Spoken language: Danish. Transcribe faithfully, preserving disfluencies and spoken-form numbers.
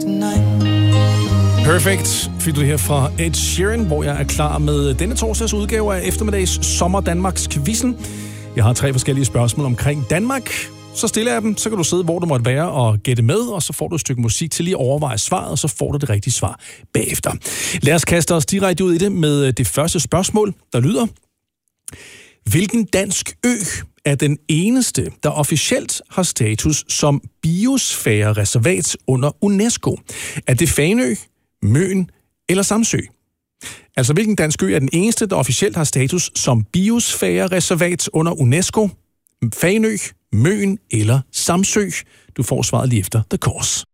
Perfect fik du det her fra Ed Sheeran, hvor jeg er klar med denne torsdags udgave af eftermiddags Sommer Danmarks quizzen. Jeg har tre forskellige spørgsmål omkring Danmark. Så stiller jeg dem, så kan du sidde, hvor du måtte være og gætte med, og så får du et stykke musik til lige at overveje svaret, og så får du det rigtige svar bagefter. Lad os kaste os direkte ud i det med det første spørgsmål, der lyder: hvilken dansk ø er den eneste, der officielt har status som biosfærereservat under UNESCO? Er det Fanø, Møn eller Samsø? Altså, hvilken dansk ø er den eneste, der officielt har status som biosfærereservat under UNESCO? Fanø, Møn eller Samsø? Du får svaret lige efter The Course.